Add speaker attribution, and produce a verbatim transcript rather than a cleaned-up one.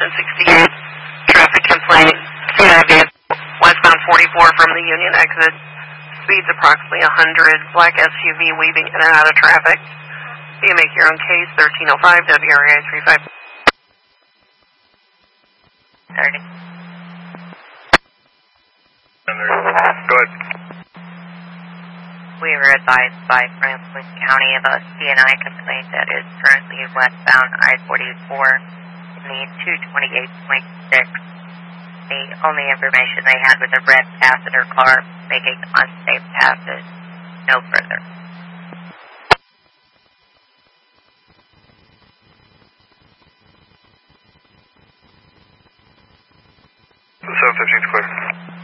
Speaker 1: one sixty-eight. Traffic complaint. C I vehicle westbound forty-four from the Union exit. Speeds approximately one hundred. Black S U V weaving in and out of traffic. You make your own case. thirteen oh five W R A I thirty-five.
Speaker 2: thirty.
Speaker 3: Go ahead.
Speaker 2: We were advised by Franklin County of a C N I complaint that is currently westbound I forty-four in the two twenty-eight point six. The only information they had was a red passenger car making unsafe passes. No further.
Speaker 3: seven fifteen is clear.